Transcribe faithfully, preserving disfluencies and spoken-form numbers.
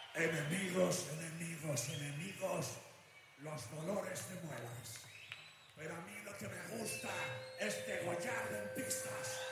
Enemigos, enemigos, enemigos, los dolores de muelas. Pero a mí lo que me gusta es degollar dentistas.